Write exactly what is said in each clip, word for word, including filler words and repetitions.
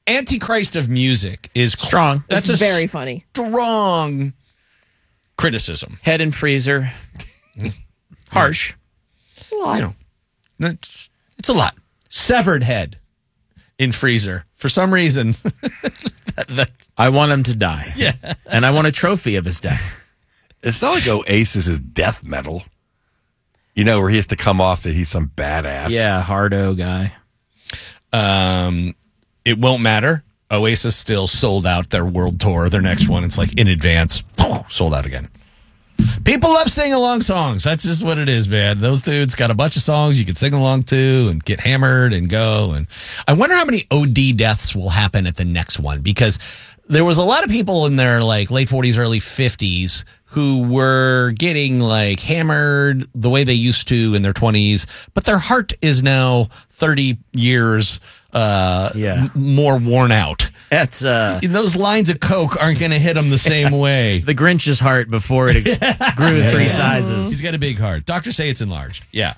Antichrist of music is strong. That's it's a very funny. Strong criticism. Head and Freezer. Harsh. A lot. You know, it's, it's a lot. Severed head in Freezer. For some reason. that, that, I want him to die. Yeah. And I want a trophy of his death. It's not like Oasis is death metal. You know, where he has to come off that he's some badass. Yeah, hardo guy. Um, it won't matter. Oasis still sold out their world tour. Their next one, it's like in advance. Sold out again. People love sing-along songs. That's just what it is, man. Those dudes got a bunch of songs you can sing along to and get hammered and go. And I wonder how many O D deaths will happen at the next one, because there was a lot of people in their like late forties, early fifties who were getting like hammered the way they used to in their twenties, but their heart is now thirty years uh, yeah. m- more worn out. That's uh, Those lines of Coke aren't going to hit him the same way. the Grinch's heart before it ex- grew three Yeah. sizes. He's got a big heart. Doctors say it's enlarged. Yeah.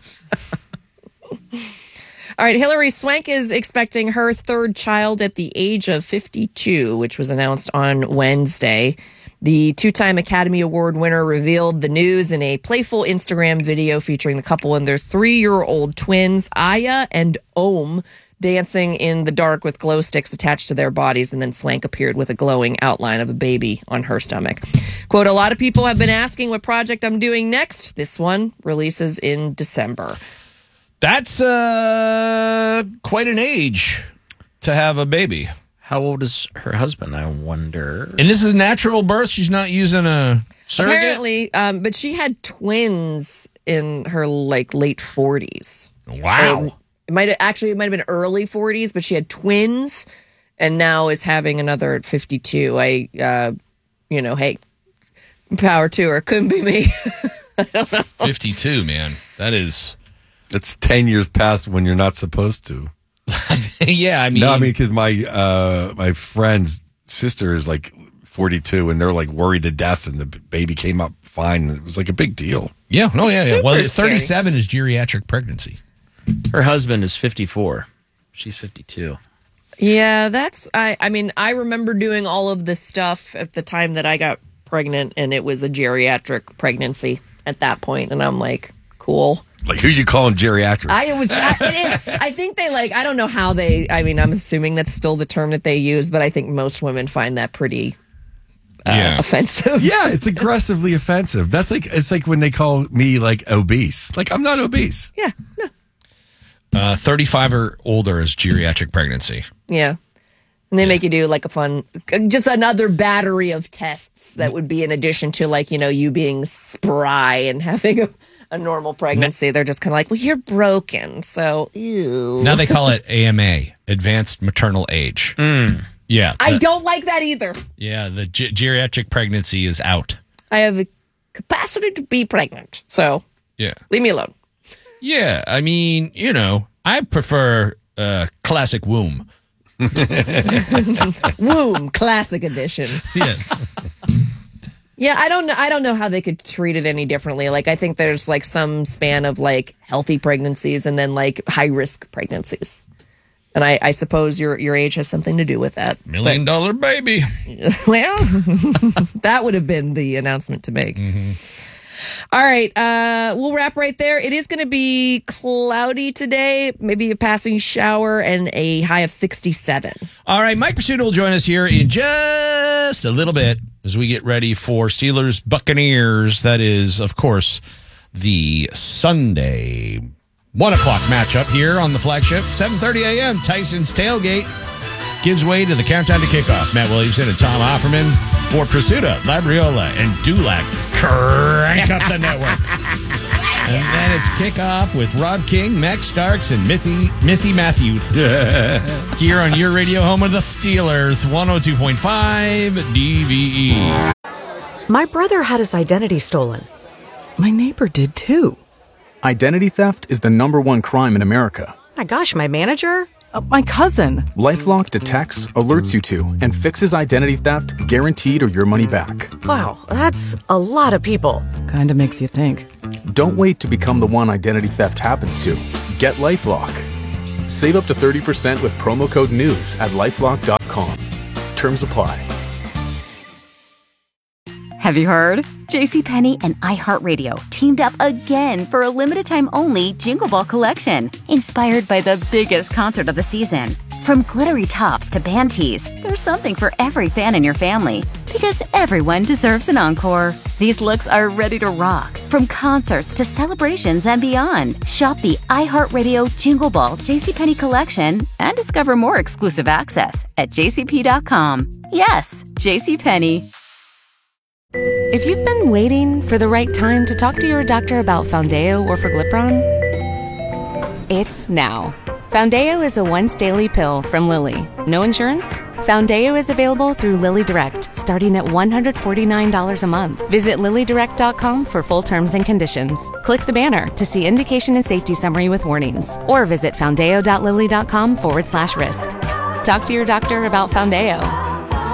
All right, Hilary Swank is expecting her third child at the age of fifty-two, which was announced on Wednesday. The two-time Academy Award winner revealed the news in a playful Instagram video featuring the couple and their three-year-old twins, Aya and Om, dancing in the dark with glow sticks attached to their bodies, and then Swank appeared with a glowing outline of a baby on her stomach. Quote, a lot of people have been asking what project I'm doing next. This one releases in December. That's uh, quite an age to have a baby. How old is her husband, I wonder? And this is a natural birth? She's not using a surrogate? Apparently, um, but she had twins in her like late forties. Wow. Um, it might actually it might have been early forties, but she had twins, and now is having another at fifty-two. I, uh, you know, hey, power to her. Couldn't be me. I don't know. fifty-two, man. That is. It's ten years past when you're not supposed to. Yeah, I mean. No, I mean, because my, uh, my friend's sister is like forty-two, and they're like worried to death, and the baby came up fine. It was like a big deal. Yeah, no, yeah, yeah. Super Well, scary. thirty-seven is geriatric pregnancy. Her husband is fifty-four. She's fifty-two. Yeah, that's. I. I mean, I remember doing all of this stuff at the time that I got pregnant, and it was a geriatric pregnancy at that point, and I'm like, cool. Like, who you calling geriatric? I was. I, it is, I think they like. I don't know how they. I mean, I'm assuming that's still the term that they use, but I think most women find that pretty uh, Yeah. offensive. Yeah, it's aggressively offensive. That's like, it's like when they call me like obese. Like, I'm not obese. Yeah. No. Uh, thirty-five or older is geriatric pregnancy. Yeah. And they make you do like a fun, just another battery of tests that would be in addition to like, you know, you being spry and having a, a normal pregnancy. They're just kind of like, well, you're broken. So, ew. Now they call it A M A, Advanced Maternal Age. Yeah. I the- don't like that either. Yeah, the ge- geriatric pregnancy is out. I have the capacity to be pregnant. So Yeah. leave me alone. Yeah, I mean, you know, I prefer uh, classic womb. Womb, classic edition. Yes. Yeah, I don't know. I don't know how they could treat it any differently. Like, I think there's like some span of like healthy pregnancies and then like high risk pregnancies. And I, I suppose your your age has something to do with that. Million dollar baby. Well, that would have been the announcement to make. Mm-hmm. All right, uh, we'll wrap right there. It is going to be cloudy today, maybe a passing shower, and a high of sixty-seven. All right, Mike Pursuta will join us here in just a little bit as we get ready for Steelers Buccaneers. That is, of course, the Sunday one o'clock matchup here on the flagship. seven thirty a.m. Tyson's Tailgate gives way to the countdown to kickoff. Matt Williamson and Tom Offerman for Pursuta, Labriola, and Dulac. Crank up the network. And then it's kickoff with Rob King, Max Starks, and Mithy, Mithy Matthews. Here on your radio home of the Steelers, one oh two point five D V E. My brother had his identity stolen. My neighbor did too. Identity theft is the number one crime in America. My gosh, my manager? Uh, my cousin. LifeLock detects, alerts you to, and fixes identity theft guaranteed or your money back. Wow, that's a lot of people. Kinda makes you think. Don't wait to become the one identity theft happens to. Get LifeLock. Save up to thirty percent with promo code NEWS at LifeLock dot com. com. Terms apply. Have you heard? JCPenney and iHeartRadio teamed up again for a limited time only Jingle Ball collection, inspired by the biggest concert of the season. From glittery tops to band tees, there's something for every fan in your family, because everyone deserves an encore. These looks are ready to rock, from concerts to celebrations and beyond. Shop the iHeartRadio Jingle Ball JCPenney collection and discover more exclusive access at j c p dot com. Yes, JCPenney. If you've been waiting for the right time to talk to your doctor about Foundeo or Forglipron, it's now. Foundeo is a once-daily pill from Lilly. No insurance? Foundeo is available through Lilly Direct, starting at one hundred forty-nine dollars a month. Visit lilly direct dot com for full terms and conditions. Click the banner to see indication and safety summary with warnings, or visit foundeo dot lilly dot com forward slash risk. Talk to your doctor about Foundeo.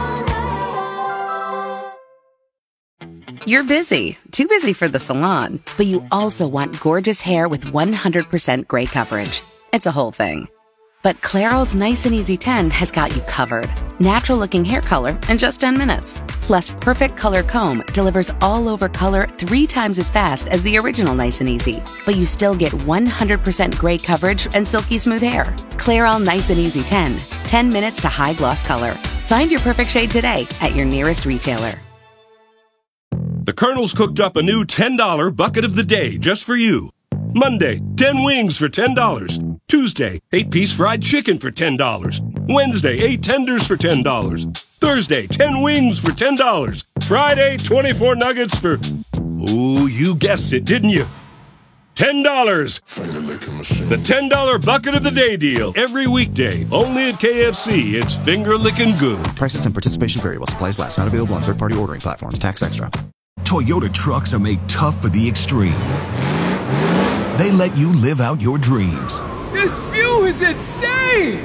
You're busy, too busy for the salon, but you also want gorgeous hair with one hundred percent gray coverage. It's a whole thing. But Clairol's Nice and Easy ten has got you covered. Natural looking hair color in just ten minutes. Plus, Perfect Color Comb delivers all over color three times as fast as the original Nice and Easy. But you still get one hundred percent gray coverage and silky smooth hair. Clairol Nice and Easy ten. ten minutes to high gloss color. Find your perfect shade today at your nearest retailer. The Colonel's cooked up a new ten dollar bucket of the day just for you. Monday, ten wings for ten dollars. Tuesday, eight piece fried chicken for ten dollars. Wednesday, eight tenders for ten dollars. Thursday, ten wings for ten dollars. Friday, twenty-four nuggets for... Ooh, you guessed it, didn't you? ten dollars. The ten dollar bucket of the day deal. Every weekday. Only at K F C. It's finger-licking good. Prices and participation variable. Supplies last. Not available on third-party ordering platforms. Tax extra. Toyota trucks are made tough for the extreme. They let you live out your dreams. This view is insane!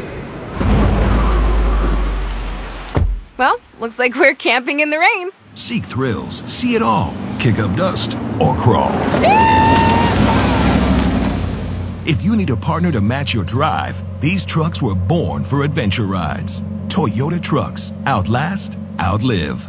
Well, looks like we're camping in the rain. Seek thrills, see it all, kick up dust, or crawl. If you need a partner to match your drive, these trucks were born for adventure rides. Toyota trucks, outlast, outlive.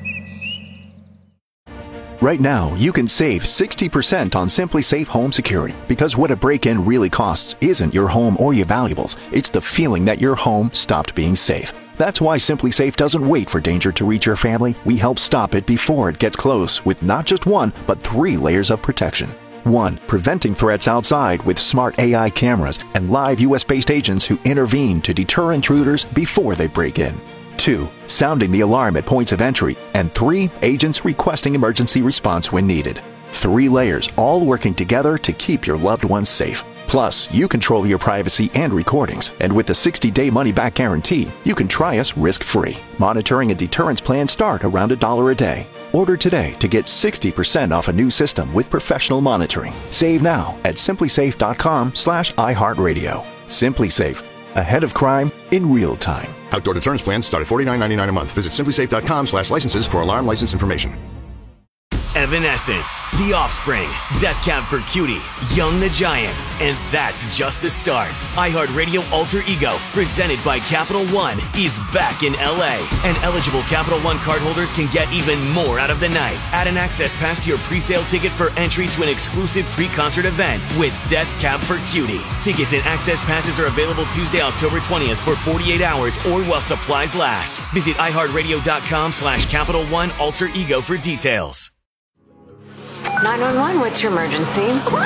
Right now, you can save sixty percent on Simply Safe Home Security, because what a break-in really costs isn't your home or your valuables. It's the feeling that your home stopped being safe. That's why Simply Safe doesn't wait for danger to reach your family. We help stop it before it gets close with not just one, but three layers of protection. One, preventing threats outside with smart A I cameras and live U S-based agents who intervene to deter intruders before they break in. Two, sounding the alarm at points of entry. And three, agents requesting emergency response when needed. Three layers, all working together to keep your loved ones safe. Plus, you control your privacy and recordings. And with the sixty-day money-back guarantee, you can try us risk-free. Monitoring and deterrence plans start around a dollar a day. Order today to get sixty percent off a new system with professional monitoring. Save now at simplysafe.com slash iHeartRadio. SimpliSafe. Ahead of crime in real time. Outdoor deterrence plans start at forty-nine ninety-nine a month. Visit simplysafe.com slash licenses for alarm license information. Evanescence, The Offspring, Death Cab for Cutie, Young the Giant, and that's just the start. iHeartRadio Alter Ego, presented by Capital One, is back in L A, and eligible Capital One cardholders can get even more out of the night. Add an access pass to your pre-sale ticket for entry to an exclusive pre-concert event with Death Cab for Cutie. Tickets and access passes are available Tuesday, October twentieth for forty-eight hours or while supplies last. Visit iHeartRadio.com slash Capital One Alter Ego for details. nine one one, what's your emergency?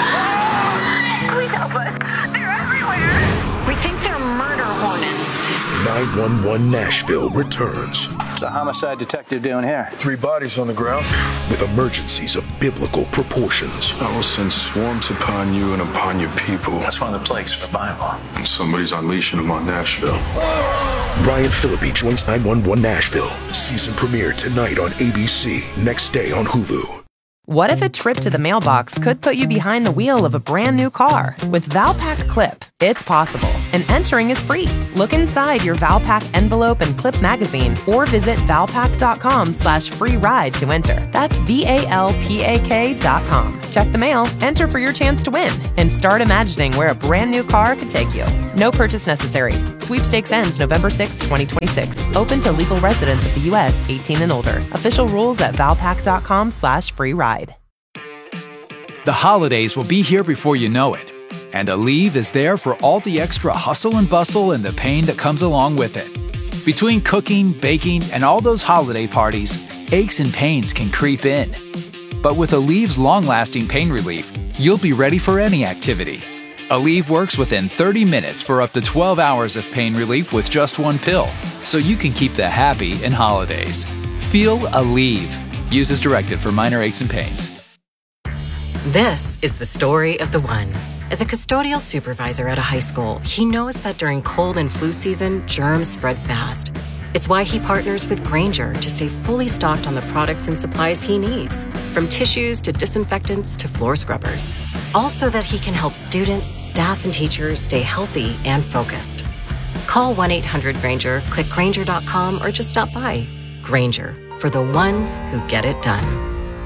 Please help us. They're everywhere. We think they're murder hornets. nine one one Nashville returns. What's a homicide detective doing here? Three bodies on the ground. With emergencies of biblical proportions. I will send swarms upon you and upon your people. That's one of the plagues of the Bible. And somebody's unleashing them on Nashville. Brian Phillippe joins nine one one Nashville. Season premiere tonight on A B C. Next day on Hulu. What if a trip to the mailbox could put you behind the wheel of a brand new car? With Valpak Clip, it's possible. and entering is free. Look inside your Valpak envelope and clip magazine or visit valpak.com slash free ride to enter. That's V-A-L-P-A-K dot com. Check the mail, enter for your chance to win, and start imagining where a brand new car could take you. No purchase necessary. Sweepstakes ends November sixth, twenty twenty-six. Open to legal residents of the U S eighteen and older. Official rules at valpak.com slash free ride. The holidays will be here before you know it. And Aleve is there for all the extra hustle and bustle and the pain that comes along with it. Between cooking, baking, and all those holiday parties, aches and pains can creep in. But with Aleve's long-lasting pain relief, you'll be ready for any activity. Aleve works within thirty minutes for up to twelve hours of pain relief with just one pill, so you can keep the happy in holidays. Feel Aleve. Use as directed for minor aches and pains. This is the story of the one. As a custodial supervisor at a high school, he knows that during cold and flu season, germs spread fast. It's why he partners with Grainger to stay fully stocked on the products and supplies he needs, from tissues to disinfectants to floor scrubbers. All so that he can help students, staff, and teachers stay healthy and focused. Call one eight hundred Grainger, click Grainger dot com, or just stop by. Grainger, for the ones who get it done.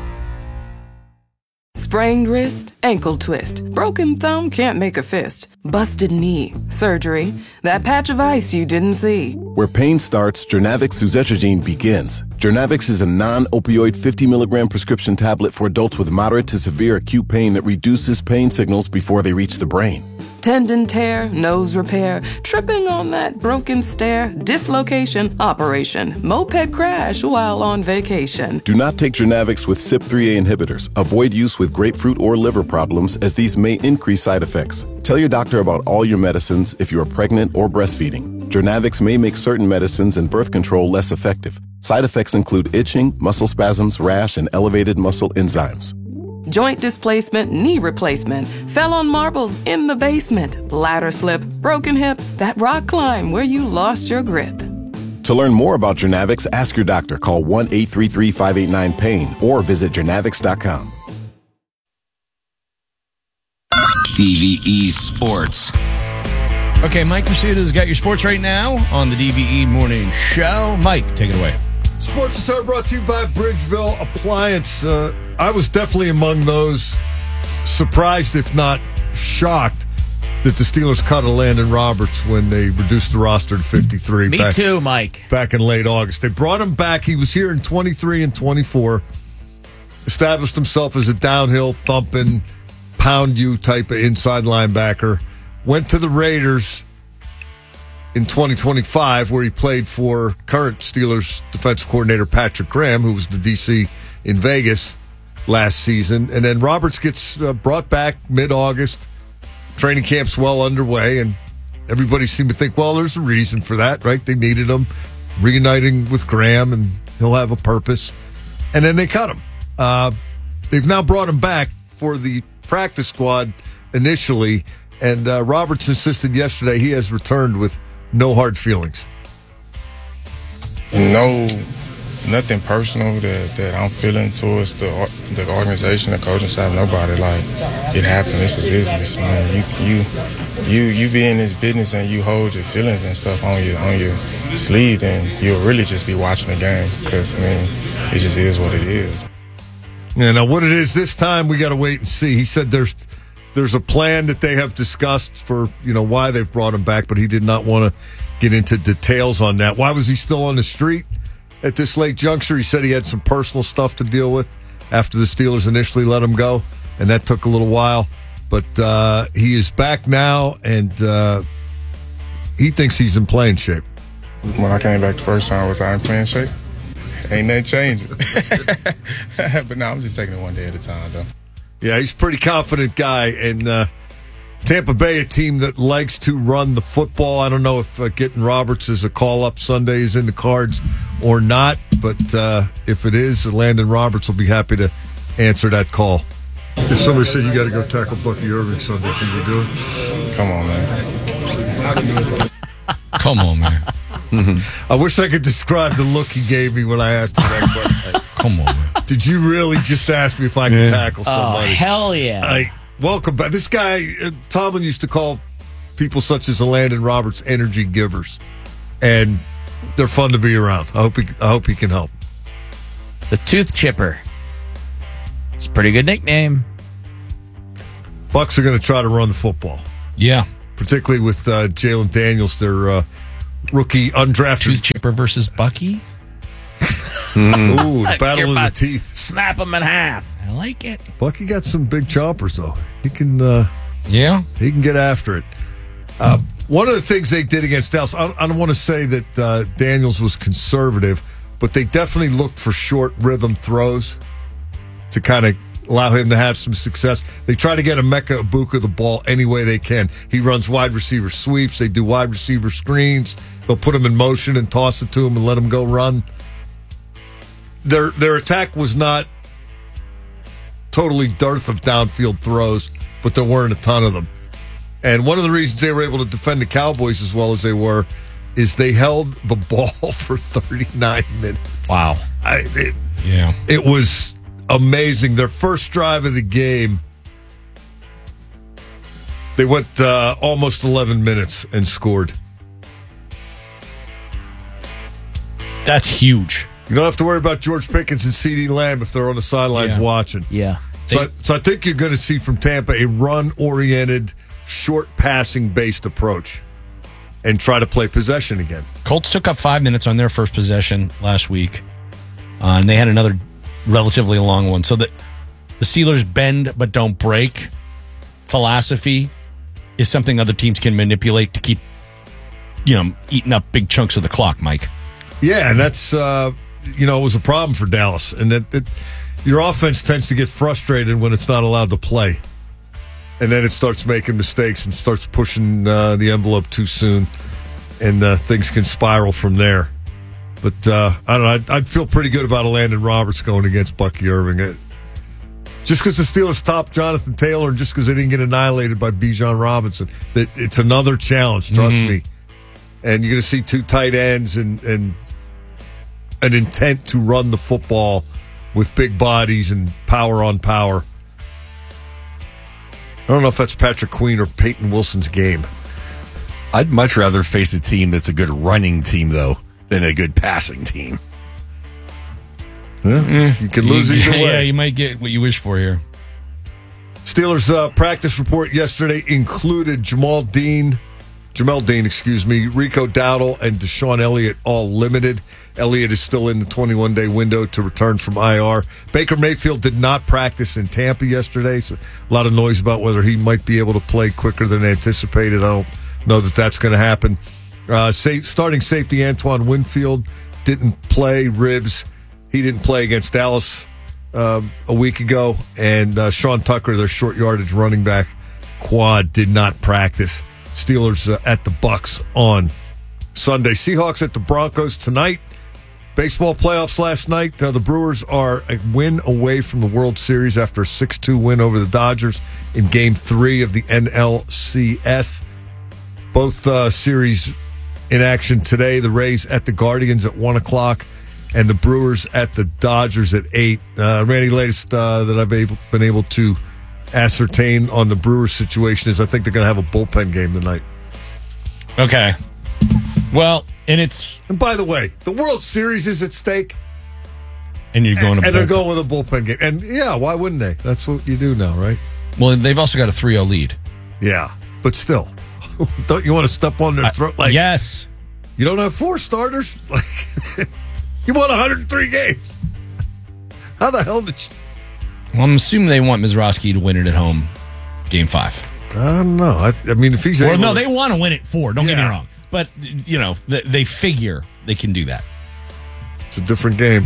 Sprained wrist, ankle twist, broken thumb, can't make a fist, busted knee, surgery, that patch of ice you didn't see. Where pain starts, Jernavix suzetrigine begins. Jernavix is a non-opioid fifty milligram prescription tablet for adults with moderate to severe acute pain that reduces pain signals before they reach the brain. Tendon tear, nose repair, tripping on that broken stair, dislocation, operation, moped crash while on vacation. Do not take Jernavix with C Y P three A inhibitors. Avoid use with grapefruit or liver problems, as these may increase side effects. Tell your doctor about all your medicines if you are pregnant or breastfeeding. Jernavix may make certain medicines and birth control less effective. Side effects include itching, muscle spasms, rash, and elevated muscle enzymes. Joint displacement, knee replacement, fell on marbles in the basement, ladder slip, broken hip, that rock climb where you lost your grip. To learn more about Jernavix, ask your doctor. Call one eight three three, five eight nine, pain or visit Jernavix dot com. D V E Sports. Okay, Mike Masuda's got your sports right now on the D V E Morning Show. Mike, take it away. Sports are brought to you by Bridgeville Appliance. Uh, I was definitely among those surprised, if not shocked, that the Steelers cut a Landon Roberts when they reduced the roster to fifty-three. Me back, too, Mike. Back in late August. They brought him back. He was here in twenty-three and twenty-four. Established himself as a downhill, thumping, pound you type of inside linebacker. Went to the Raiders in twenty twenty-five, where he played for current Steelers defensive coordinator Patrick Graham, who was the D C in Vegas last season. And then Roberts gets uh, brought back mid-August. Training camp's well underway, and everybody seemed to think, well, there's a reason for that, right? They needed him, reuniting with Graham, and he'll have a purpose. And then they cut him. Uh, they've now brought him back for the practice squad initially, and uh, Roberts insisted yesterday he has returned with no hard feelings. No, nothing personal that, that I'm feeling towards the the organization, the coaching staff, nobody. Like, it happened. It's a business. I mean, you you you you be in this business and you hold your feelings and stuff on your on your sleeve, then you'll really just be watching the game, because I mean, it just is what it is. Yeah, now what it is this time, we got to wait and see. He said there's there's a plan that they have discussed for, you know, why they've brought him back, but he did not want to get into details on that. Why was he still on the street at this late juncture? He said he had some personal stuff to deal with after the Steelers initially let him go, and that took a little while. But uh, he is back now, and uh, he thinks he's in playing shape. When I came back the first time, was I in playing shape? Ain't nothing changing. But no, I'm just taking it one day at a time, though. Yeah, he's a pretty confident guy, and uh, Tampa Bay, a team that likes to run the football. I don't know if uh, getting Roberts as a call-up Sunday is in the cards or not, but uh, if it is, Landon Roberts will be happy to answer that call. If somebody said you got to go tackle Bucky Irving Sunday, can you do it? Come on, man. Come on, man. Mm-hmm. I wish I could describe the look he gave me when I asked him that question. Come on, man. Did you really just ask me if I could Yeah. tackle somebody? Oh, hell yeah. I, welcome back. This guy, uh, Tomlin used to call people such as Landon Roberts, energy givers, and they're fun to be around. I hope he, I hope he can help. The Tooth Chipper. It's a pretty good nickname. Bucks are going to try to run the football. Yeah. Particularly with uh, Jalen Daniels, their uh, rookie undrafted. Tooth Chipper versus Bucky. Ooh, the battle of the teeth. Snap them in half. I like it. Bucky got some big chompers, though. He can, uh, yeah, he can get after it. Uh, one of the things they did against Dallas, I don't, I don't want to say that uh, Daniels was conservative, but they definitely looked for short rhythm throws to kind of allow him to have some success. They try to get Emeka Ibuka the ball any way they can. He runs wide receiver sweeps. They do wide receiver screens. They'll put him in motion and toss it to him and let him go run. Their their attack was not totally dearth of downfield throws, but there weren't a ton of them. And one of the reasons they were able to defend the Cowboys as well as they were is they held the ball for thirty-nine minutes. Wow. I, it, yeah. It was amazing. Their first drive of the game, they went uh, almost eleven minutes and scored. That's huge. You don't have to worry about George Pickens and CeeDee Lamb if they're on the sidelines yeah. watching. Yeah. So, I, so I think you're going to see from Tampa a run-oriented, short passing-based approach and try to play possession again. Colts took up five minutes on their first possession last week, uh, and they had another relatively long one. So the, the Steelers bend but don't break philosophy is something other teams can manipulate to keep, you know, eating up big chunks of the clock, Mike. Yeah, and that's, uh, you know, it was a problem for Dallas. And that, that your offense tends to get frustrated when it's not allowed to play. And then it starts making mistakes and starts pushing uh, the envelope too soon. And uh, things can spiral from there. But uh, I don't know. I'd, I'd feel pretty good about a Landon Roberts going against Bucky Irving. It, just because the Steelers topped Jonathan Taylor and just because they didn't get annihilated by Bijan Robinson, that it's another challenge, trust mm-hmm. me. And you're going to see two tight ends and, and an intent to run the football with big bodies and power on power. I don't know if that's Patrick Queen or Peyton Wilson's game. I'd much rather face a team that's a good running team, though, than a good passing team. Yeah, mm. You can lose either way. Yeah, you might get what you wish for here. Steelers uh, practice report yesterday included Jamal Dean, Jamel Dean, excuse me, Rico Dowdle, and Deshaun Elliott all limited. Elliott is still in the twenty-one day window to return from I R. Baker Mayfield did not practice in Tampa yesterday, so a lot of noise about whether he might be able to play quicker than anticipated. I don't know that that's going to happen. Uh, safe, starting safety Antoine Winfield didn't play, ribs. He didn't play against Dallas uh, a week ago. And uh, Sean Tucker, their short yardage running back, quad, did not practice. Steelers uh, at the Bucks on Sunday. Seahawks at the Broncos tonight. Baseball playoffs last night. Uh, the Brewers are a win away from the World Series after a six two win over the Dodgers in Game three of the N L C S. Both uh, series in action today. The Rays at the Guardians at one o'clock and the Brewers at the Dodgers at eight. Uh, Randy, latest uh, that I've able, been able to ascertain on the Brewers situation is I think they're going to have a bullpen game tonight. Okay. Well, and it's... And by the way, the World Series is at stake. And you're going to And they're going with a bullpen game. And yeah, why wouldn't they? That's what you do now, right? Well, they've also got a three oh lead. Yeah, but still. Don't you want to step on their throat? Like, uh, yes. You don't have four starters? Like, you won one hundred three games. How the hell did you... Well, I'm assuming they want Mizrachi to win it at home, game five. I don't know. I, I mean, if he's well, able no, to... they want to win it four. Don't yeah. get me wrong. But, you know, they, they figure they can do that. It's a different game.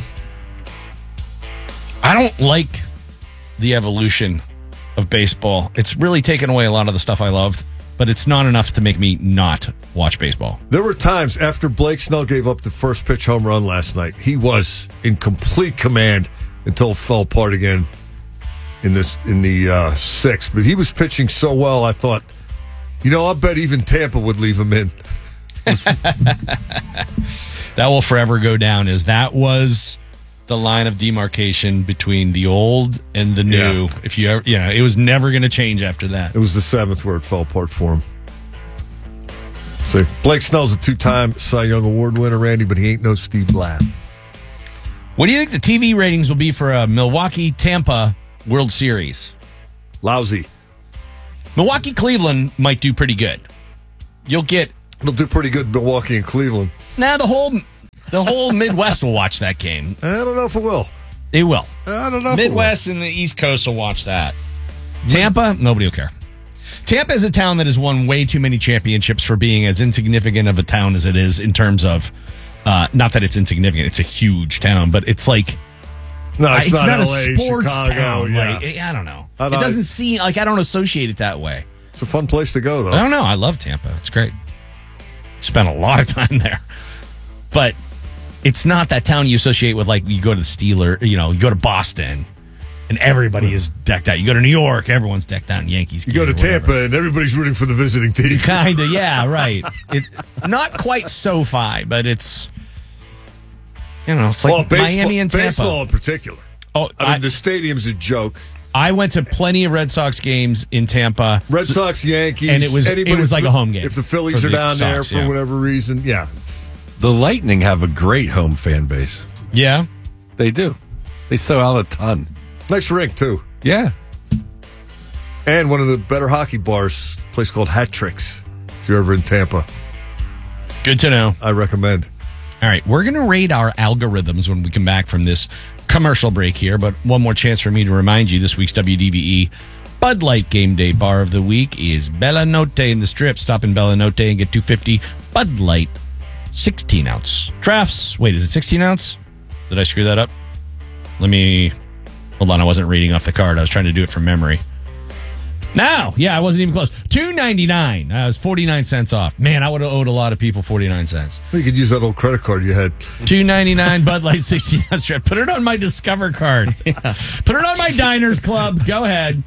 I don't like the evolution of baseball. It's really taken away a lot of the stuff I loved, but it's not enough to make me not watch baseball. There were times after Blake Snell gave up the first pitch home run last night, he was in complete command until it fell apart again in this in the uh, sixth. But he was pitching so well, I thought, you know, I bet even Tampa would leave him in. That will forever go down as that was the line of demarcation between the old and the new. Yeah. If you ever, you know, it was never going to change after that. It was the seventh where it fell apart for him. See, Blake Snell's a two-time Cy Young Award winner, Randy, but he ain't no Steve Blass. What do you think the T V ratings will be for a Milwaukee-Tampa World Series? Lousy. Milwaukee-Cleveland might do pretty good. You'll get... It'll do pretty good, Milwaukee and Cleveland. Nah, the whole the whole Midwest will watch that game. I don't know if it will. It will. I don't know if Midwest it will. and the East Coast will watch that. Tampa, nobody will care. Tampa is a town that has won way too many championships for being as insignificant of a town as it is in terms of, uh, not that it's insignificant, it's a huge town, but it's like, no, it's, uh, it's not, not L A, a sports Chicago, town. Yeah. Like, I don't know. I It know. doesn't seem, like, I don't associate it that way. It's a fun place to go, though. I don't know. I love Tampa. It's great. Spent a lot of time there. But it's not that town you associate with, like, you go to the Steelers, you know, you go to Boston. And everybody is decked out. You go to New York, everyone's decked out in Yankees. You go to Tampa, and everybody's rooting for the visiting team. Kind of, yeah, right. It, not quite SoFi, but it's, you know, it's like well, baseball, Miami and Tampa. Baseball in particular. Oh, I mean, I, the stadium's a joke. I went to plenty of Red Sox games in Tampa. Red Sox, Yankees, and it was anybody, it was like a home game. If the Phillies for are the down Sox, there for yeah. whatever reason, yeah. The Lightning have a great home fan base. Yeah, they do. They sell out a ton. Nice rink too. Yeah. And one of the better hockey bars, a place called Hat Tricks, if you're ever in Tampa. Good to know. I recommend. All right, we're going to rate our algorithms when we come back from this commercial break here, but one more chance for me to remind you, this week's W D V E Bud Light Game Day Bar of the Week is Bella Notte in the Strip. Stop in Bella Notte and get two fifty Bud Light sixteen ounce drafts. Wait, is it sixteen ounce? Did I screw that up? Let me... Hold on, I wasn't reading off the card. I was trying to do it from memory. Now, yeah, I wasn't even close. two ninety-nine. I was forty-nine cents off. Man, I would have owed a lot of people forty-nine cents. You could use that old credit card you had. two ninety-nine Bud Light sixteen ounce strip. Put it on my Discover card. Yeah. Put it on my Diners Club. Go ahead.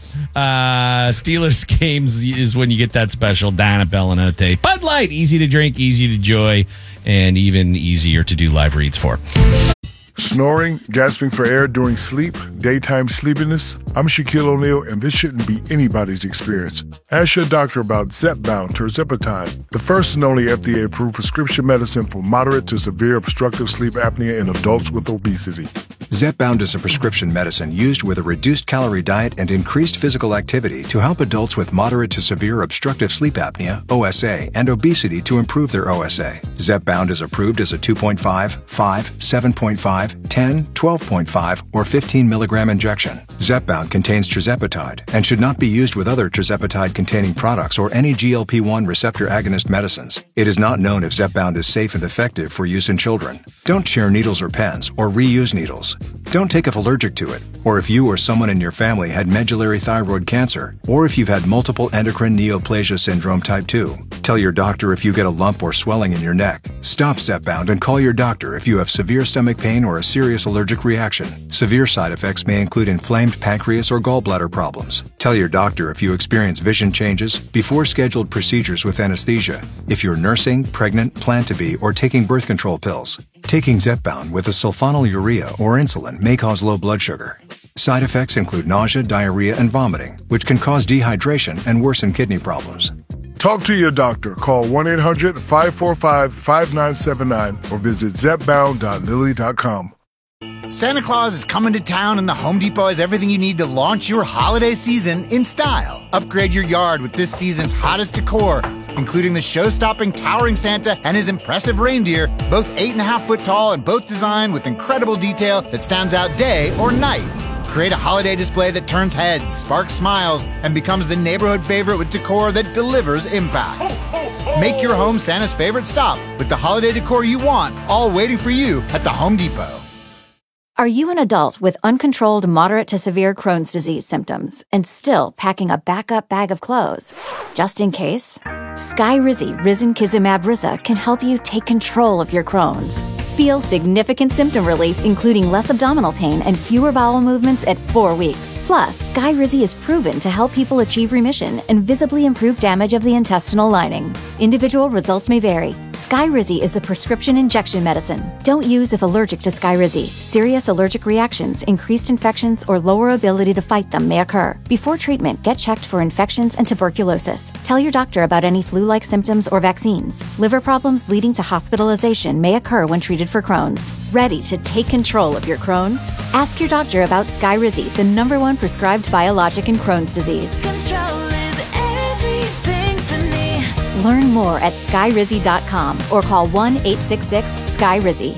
Uh, Steelers games is when you get that special down at Bella Notte. Bud Light, easy to drink, easy to enjoy, and even easier to do live reads for. Snoring, gasping for air during sleep, daytime sleepiness. I'm Shaquille O'Neal, and this shouldn't be anybody's experience. Ask your doctor about Zepbound tirzepatide, the first and only F D A-approved prescription medicine for moderate to severe obstructive sleep apnea in adults with obesity. Zepbound is a prescription medicine used with a reduced calorie diet and increased physical activity to help adults with moderate to severe obstructive sleep apnea, O S A, and obesity to improve their O S A. Zepbound is approved as a two point five, five, seven point five, ten, twelve point five, or fifteen milligram injection. Zepbound contains tirzepatide and should not be used with other tirzepatide-containing products or any G L P one receptor agonist medicines. It is not known if Zepbound is safe and effective for use in children. Don't share needles or pens or reuse needles. Don't take if allergic to it, or if you or someone in your family had medullary thyroid cancer, or if you've had multiple endocrine neoplasia syndrome type two. Tell your doctor if you get a lump or swelling in your neck. Stop Zepbound and call your doctor if you have severe stomach pain or a serious allergic reaction. Severe side effects may include inflamed pancreas or gallbladder problems. Tell your doctor if you experience vision changes before scheduled procedures with anesthesia. If you're nursing, pregnant, plan to be, or taking birth control pills. Taking Zepbound with a sulfonylurea or insulin may cause low blood sugar. Side effects include nausea, diarrhea, and vomiting, which can cause dehydration and worsen kidney problems. Talk to your doctor. Call one eight hundred, five four five, five nine seven nine or visit zepbound dot lilly dot com. Santa Claus is coming to town, and the Home Depot has everything you need to launch your holiday season in style. Upgrade your yard with this season's hottest decor, including the show-stopping towering Santa and his impressive reindeer, both eight and a half foot tall and both designed with incredible detail that stands out day or night. Create a holiday display that turns heads, sparks smiles, and becomes the neighborhood favorite with decor that delivers impact. Make your home Santa's favorite stop with the holiday decor you want, all waiting for you at the Home Depot. Are you an adult with uncontrolled moderate to severe Crohn's disease symptoms and still packing a backup bag of clothes? Just in case? Skyrizi Risankizumab Riza can help you take control of your Crohn's. Feel significant symptom relief, including less abdominal pain and fewer bowel movements at four weeks. Plus, Skyrizi is proven to help people achieve remission and visibly improve damage of the intestinal lining. Individual results may vary. Skyrizi is a prescription injection medicine. Don't use if allergic to Skyrizi. Serious allergic reactions, increased infections, or lower ability to fight them may occur. Before treatment, get checked for infections and tuberculosis. Tell your doctor about any flu-like symptoms or vaccines. Liver problems leading to hospitalization may occur when treated for Crohn's. Ready to take control of your Crohn's? Ask your doctor about Skyrizi, the number one prescribed biologic in Crohn's disease. Control is everything to me. Learn more at skyrizi dot com or call one eight six six sky rizi.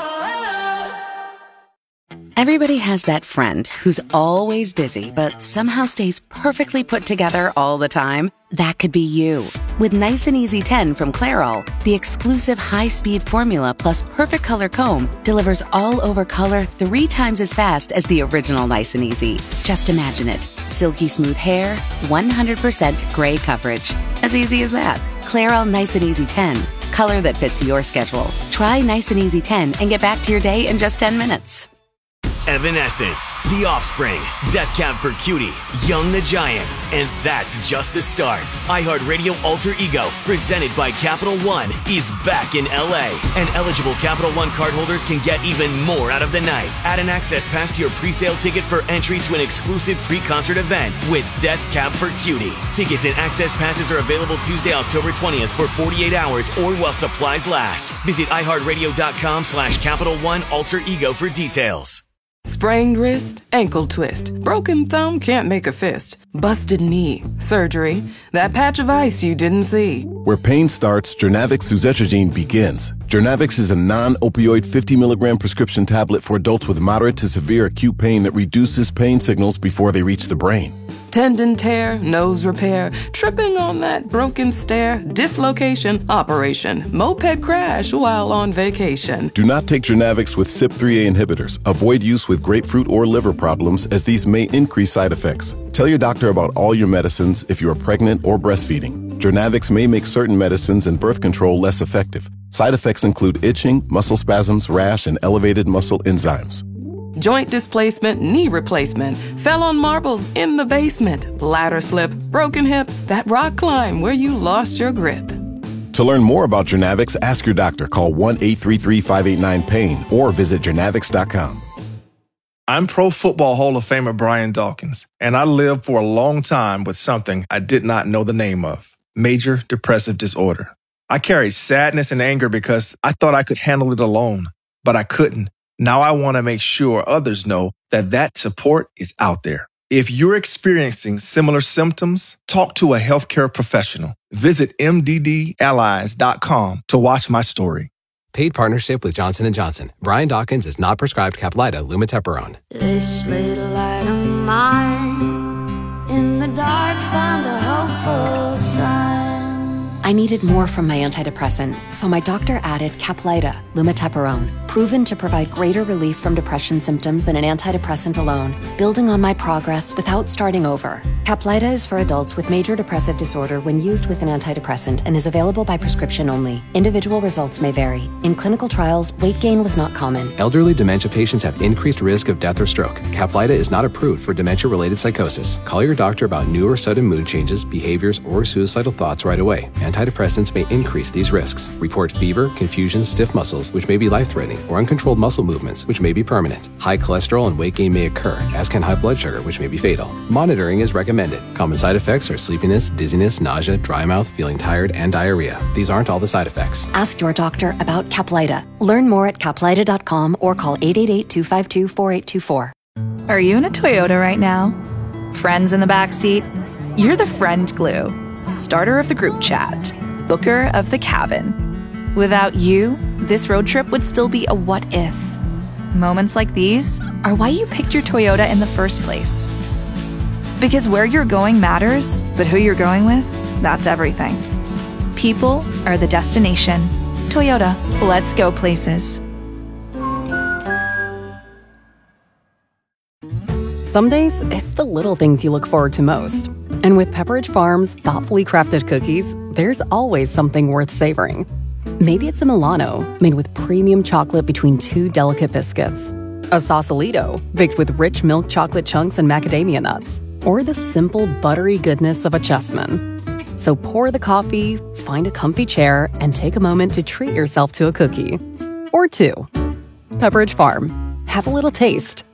Everybody has that friend who's always busy but somehow stays perfectly put together all the time. That could be you. With Nice and Easy ten from Clairol, the exclusive high-speed formula plus perfect color comb delivers all-over color three times as fast as the original Nice and Easy. Just imagine it. Silky smooth hair, one hundred percent gray coverage. As easy as that. Clairol Nice and Easy ten. Color that fits your schedule. Try Nice and Easy ten and get back to your day in just ten minutes. Evanescence, The Offspring, Death Cab for Cutie, Young the Giant, and that's just the start. iHeartRadio Alter Ego, presented by Capital One, is back in L A, and eligible Capital One cardholders can get even more out of the night. Add an access pass to your pre-sale ticket for entry to an exclusive pre-concert event with Death Cab for Cutie. Tickets and access passes are available Tuesday, October twentieth for forty-eight hours or while supplies last. Visit iHeartRadio.com slash Capital One Alter Ego for details. Sprained wrist, ankle twist, broken thumb, can't make a fist, busted knee, surgery, that patch of ice you didn't see. Where pain starts, Jernavix suzetrigine begins. Jernavix is a non-opioid fifty milligram prescription tablet for adults with moderate to severe acute pain that reduces pain signals before they reach the brain. Tendon tear, nose repair, tripping on that broken stair, dislocation, operation, moped crash while on vacation. Do not take Jernavix with C Y P three A inhibitors. Avoid use with grapefruit or liver problems, as these may increase side effects. Tell your doctor about all your medicines if you are pregnant or breastfeeding. Jernavix may make certain medicines and birth control less effective. Side effects include itching, muscle spasms, rash, and elevated muscle enzymes. Joint displacement, knee replacement, fell on marbles in the basement, ladder slip, broken hip, that rock climb where you lost your grip. To learn more about Jernavix, ask your doctor. Call one eight three three, five eight nine, pain or visit jernavix dot com. I'm Pro Football Hall of Famer Brian Dawkins, and I lived for a long time with something I did not know the name of, major depressive disorder. I carried sadness and anger because I thought I could handle it alone, but I couldn't. Now I want to make sure others know that that support is out there. If you're experiencing similar symptoms, talk to a healthcare professional. Visit m d d allies dot com to watch my story. Paid partnership with Johnson and Johnson. Brian Dawkins is not prescribed Caplyta lumateperone. This little light of mine in the dark found a hopeful sign. I needed more from my antidepressant, so my doctor added Caplyta lumateperone, proven to provide greater relief from depression symptoms than an antidepressant alone, building on my progress without starting over. Caplyta is for adults with major depressive disorder when used with an antidepressant and is available by prescription only. Individual results may vary. In clinical trials, weight gain was not common. Elderly dementia patients have increased risk of death or stroke. Caplyta is not approved for dementia-related psychosis. Call your doctor about new or sudden mood changes, behaviors, or suicidal thoughts right away. Antidepressants may increase these risks. Report fever, confusion, stiff muscles, which may be life-threatening, or uncontrolled muscle movements, which may be permanent. High cholesterol and weight gain may occur, as can high blood sugar, which may be fatal. Monitoring is recommended. Common side effects are sleepiness, dizziness, nausea, dry mouth, feeling tired, and diarrhea. These aren't all the side effects. Ask your doctor about Caplyta. Learn more at caplyta dot com or call eight eight eight, two five two, four eight two four. Are you in a Toyota right now? Friends in the backseat? You're the friend glue. Starter of the group chat. Booker of the cabin. Without you, this road trip would still be a what if. Moments like these are why you picked your Toyota in the first place. Because where you're going matters, but who you're going with, that's everything. People are the destination. Toyota, let's go places. Some days, it's the little things you look forward to most. And with Pepperidge Farm's thoughtfully crafted cookies, there's always something worth savoring. Maybe it's a Milano, made with premium chocolate between two delicate biscuits. A Sausalito, baked with rich milk chocolate chunks and macadamia nuts. Or the simple, buttery goodness of a Chessman. So pour the coffee, find a comfy chair and take a moment to treat yourself to a cookie. Or two. Pepperidge Farm. Have a little taste.